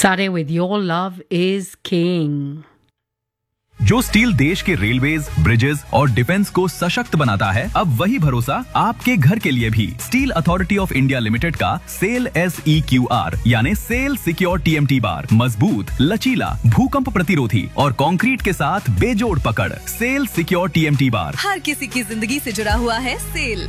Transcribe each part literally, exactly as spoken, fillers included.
Sade with Your Love is King. जो steel देश के रेलवेज, ब्रिजेस और डिफेंस को सशक्त बनाता है, अब वही भरोसा आपके घर के लिए भी। Steel authority of India limited का cell S E Q R यानी cell secure T M T bar मजबूत, लचीला, भूकंप प्रतिरोधी और कंक्रीट के साथ बेजोड़ पकड़। Cell secure T M T bar हर किसी की जिंदगी से जुड़ा हुआ है cell.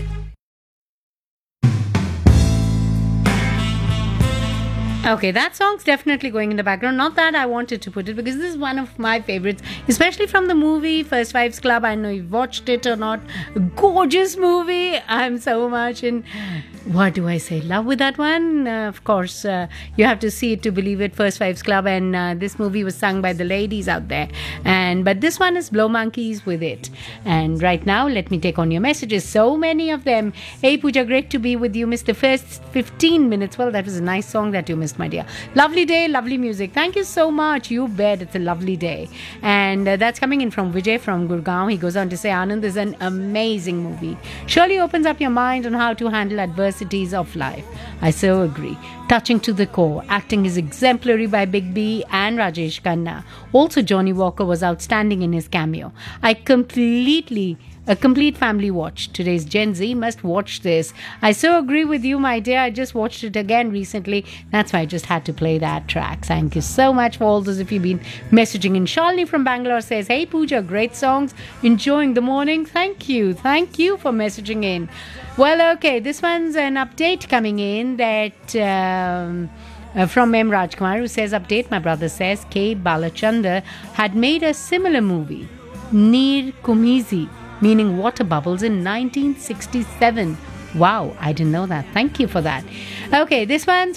Okay, that song's definitely going in the background. Not that I wanted to put it because this is one of my favorites, especially from the movie First Wives Club. I know you've watched it or not. Gorgeous movie. I'm so much in, what do I say, love with that one. Uh, of course, uh, you have to see it to believe it. First Wives Club, and uh, this movie was sung by the ladies out there. And but this one is Blow Monkeys with it. And right now, let me take on your messages. So many of them. Hey Pooja, great to be with you. Missed the first fifteen minutes. Well, that was a nice song that you missed, my dear. Lovely day, lovely music. Thank you so much. You bet it's a lovely day. And uh, that's coming in from Vijay from Gurgaon. He goes on to say, Anand is an amazing movie. Surely opens up your mind on how to handle adversities of life. I so agree. Touching to the core. Acting is exemplary by Big B and Rajesh Khanna. Also, Johnny Walker was outstanding in his cameo. I completely A complete family watch. Today's Gen Z must watch this. I so agree with you, my dear. I just watched it again recently. That's why I just had to play that track. Thank you so much for all those of you been messaging in. Shalini from Bangalore says, hey Pooja, great songs. Enjoying the morning. Thank you. Thank you for messaging in. Well, okay, this one's an update coming in that... Um, Uh, from M. Rajkumar, who says, update, my brother says, K. Balachandar had made a similar movie, Neer Kumizi, meaning water bubbles, in nineteen sixty-seven. Wow, I didn't know that. Thank you for that. Okay, this one's